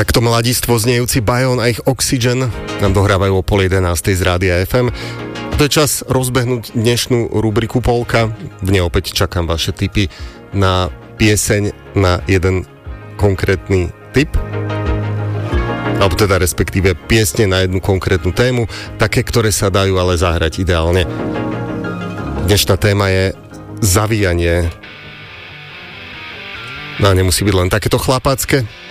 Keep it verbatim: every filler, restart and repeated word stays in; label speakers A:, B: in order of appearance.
A: Takto mladistvo znejúci Bajon a ich Oxygen nám dohrávajú o pol jedenástej z Rádia ef em. To je čas rozbehnúť dnešnú rubriku Polka. V nej opäť čakám vaše tipy na pieseň, na jeden konkrétny tip. Alebo teda respektíve piesne na jednu konkrétnu tému. Také, ktoré sa dajú ale zahrať ideálne. Dnešná téma je zavíjanie. No a nemusí byť len takéto chlapácké.